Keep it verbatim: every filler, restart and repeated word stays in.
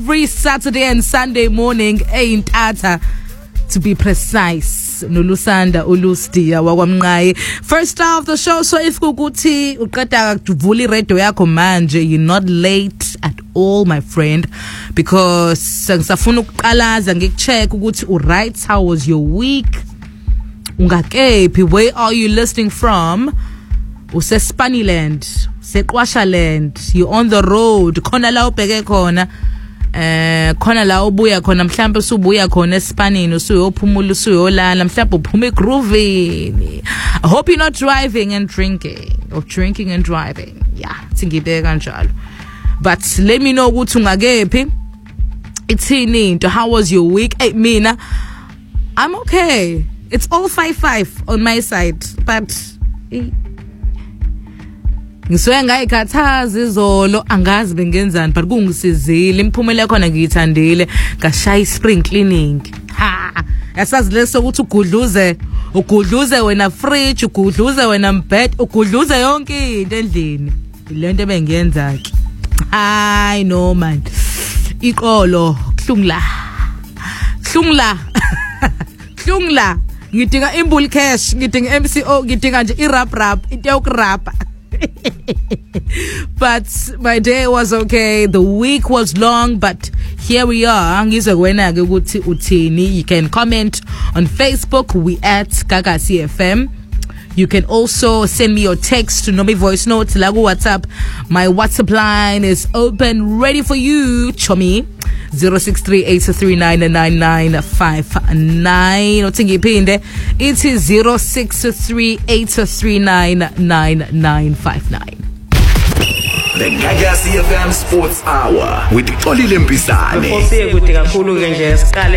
every Saturday and Sunday morning, ain't ata to be precise. Nolusanda Ulustia wakwamnqayi. First star of the show. So if kukuthi uqeda kuvula radio yakho manje, you're not late at all, my friend, because ngisafuna ukuqalaza ngikucheck ukuthi u right. How was your week? Ungakephi? Where are you listening from? Use Spaniland, seQuashaland, you on the road, khona la ubheke khona, eh khona la ubuya khona, mhlambe usubuya khona eSpanini, usuyophumula usuyolala, mhlambe uphume grooving. I hope you're not driving and drinking, or drinking and driving. Yeah, singibeke kanjalo. But let me know ukuthi ungakephi. Ithini into? How was your week? Hey, mina, I'm okay. It's all five five on my side, but ngisuke ngayikhathaza izolo, angazi bengenzani, but kungisizile, imphumela khona ngiyithandile, ngashaya ispring cleaning. Ha, yasazi leso ukuthi ugudluze, ugudluze wena fridge, ugudluze wena mbed, ugudluze yonke into endlini. Ilento ebengiyenza ke. Hayi no man. Iqolo kuhlungla. Kuhlungla. Kuhlungla. Ngidinga imbul cash, ngidinga M C O, ngidinga nje irap rap, into yokurapa. But my day was okay. The week was long, but here we are. You can comment on Facebook. We at Gagasi F M. You can also send me your text to Nomi voice notes, Lagu WhatsApp. My WhatsApp line is open, ready for you. Chomi zero six three eight three nine nine nine five nine. It is zero six three eight three nine nine nine five nine. The Gagasi F M Sports Hour with Xolile Mpisane.